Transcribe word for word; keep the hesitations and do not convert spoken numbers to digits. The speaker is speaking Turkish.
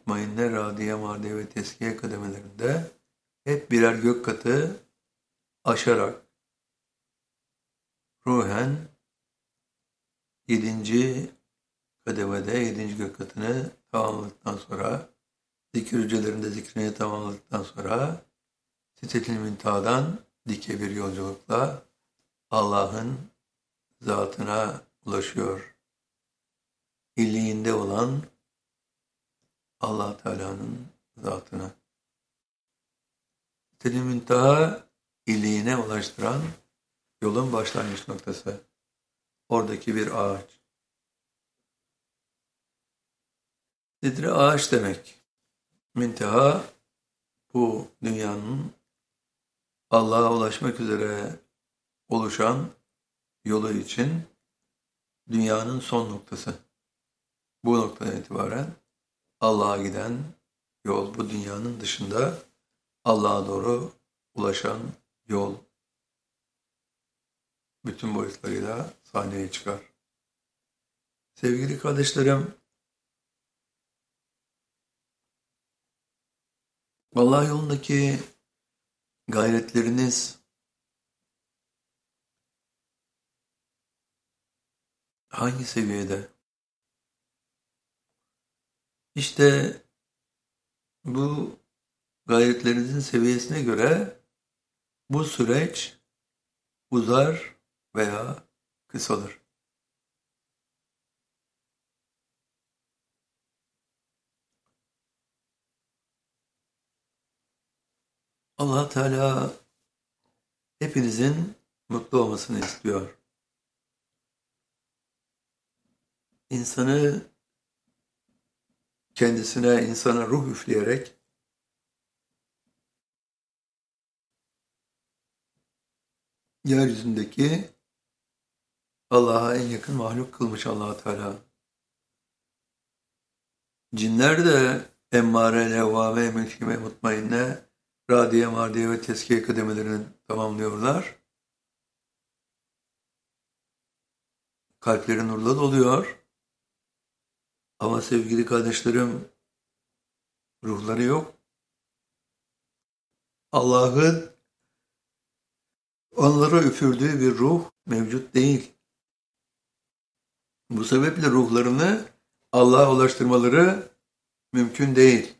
mutmainne, radiye, mardiye ve teskiye kademelerinde hep birer gök katı aşarak ruhen yedinci kademede yedinci gök katını tamamladıktan sonra zikir hücrelerinde zikrini tamamladıktan sonra Sidret-i Münteha'dan dike bir yolculukla Allah'ın zatına ulaşıyor. İlliğinde olan Allah Teala'nın zatına. Sidret-i Münteha illiğine ulaştıran yolun başlangıç noktası. Oradaki bir ağaç. Sidre ağaç demek. Münteha bu dünyanın Allah'a ulaşmak üzere oluşan yolu için dünyanın son noktası. Bu noktadan itibaren Allah'a giden yol, bu dünyanın dışında Allah'a doğru ulaşan yol bütün boyutlarıyla sahneye çıkar. Sevgili kardeşlerim, Allah yolundaki gayretleriniz hangi seviyede? İşte bu gayretlerinizin seviyesine göre bu süreç uzar veya kısalır. Allah Teala hepinizin mutlu olmasını istiyor. İnsanı kendisine, insana ruh üfleyerek yeryüzündeki Allah'a en yakın mahluk kılmış Allah Teala. Cinler de emmare, levvame, mülkime, mutmainne, radiye, mardiye ve teskiye kademelerini tamamlıyorlar. Kalpleri nurla doluyor. Ama sevgili kardeşlerim, ruhları yok. Allah'ın onlara üfürdüğü bir ruh mevcut değil. Bu sebeple ruhlarını Allah'a ulaştırmaları mümkün değil.